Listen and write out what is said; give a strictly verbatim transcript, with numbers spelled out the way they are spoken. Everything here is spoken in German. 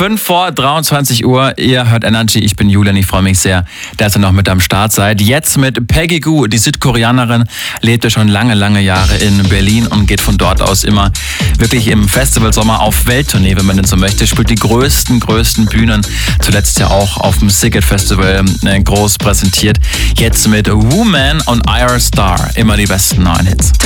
fünf vor dreiundzwanzig Uhr. Ihr hört Energy. Ich bin Julian. Ich freue mich sehr, dass ihr noch mit am Start seid. Jetzt mit Peggy Gou. Die Südkoreanerin lebte schon lange, lange Jahre in Berlin und geht von dort aus immer wirklich im Festivalsommer auf Welttournee, wenn man denn so möchte. Spielt die größten, größten Bühnen. Zuletzt ja auch auf dem Siget Festival äh, groß präsentiert. Jetzt mit Woman und I R Star. Immer die besten neuen Hits.